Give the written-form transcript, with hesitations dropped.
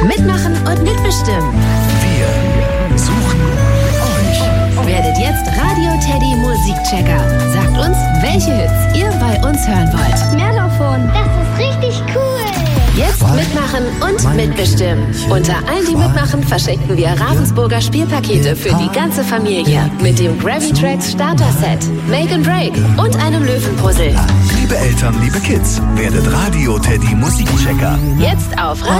Mitmachen und mitbestimmen. Wir suchen euch. Werdet jetzt Radio Teddy Musikchecker. Sagt uns, welche Hits ihr bei uns hören wollt. Mehr davon. Das ist richtig cool. Jetzt mitmachen und mitbestimmen. Unter allen, die mitmachen, verschenken wir Ravensburger Spielpakete für die ganze Familie. Mit dem Gravitrax Starter Set, Make and Break und einem Löwenpuzzle. Liebe Eltern, liebe Kids, werdet Radio Teddy Musikchecker. Jetzt auf